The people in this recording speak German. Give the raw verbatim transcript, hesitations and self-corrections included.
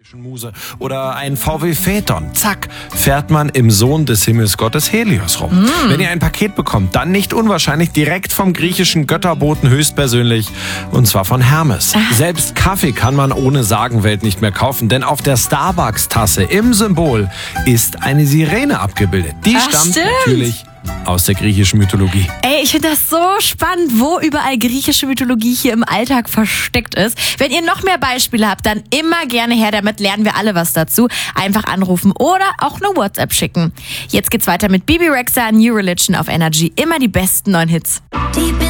Muse oder ein V W Phaeton. Zack, fährt man im Sohn des Himmels Gottes Helios rum. Mm. Wenn ihr ein Paket bekommt, dann nicht unwahrscheinlich direkt vom griechischen Götterboten höchstpersönlich, und zwar von Hermes. Ach. Selbst Kaffee kann man ohne Sagenwelt nicht mehr kaufen, denn auf der Starbucks-Tasse im Symbol ist eine Sirene abgebildet. Die Ach, stammt stimmt. natürlich aus der griechischen Mythologie. Ey, ich finde das so spannend, wo überall griechische Mythologie hier im Alltag versteckt ist. Wenn ihr noch mehr Beispiele habt, dann immer gerne her damit, lernen wir alle was dazu. Einfach anrufen oder auch eine WhatsApp schicken. Jetzt geht's weiter mit Bebe Rexha, New Religion auf Energy. Immer die besten neuen Hits.